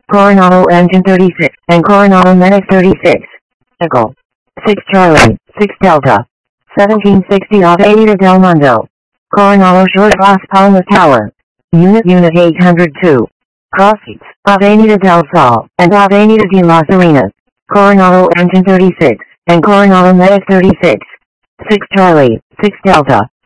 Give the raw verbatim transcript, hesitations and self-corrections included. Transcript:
Coronado Engine thirty-six, and Coronado Medic thirty-six. Eagle. six Charlie, six Delta. seventeen sixty Avenida del Mundo. Coronado Short Las Palmas Tower. Unit Unit eight hundred two. Crossings, Avenida del Sol, and Avenida de las Arenas. Coronado Engine thirty-six, and Coronado Medic thirty-six. six Charlie, six Delta.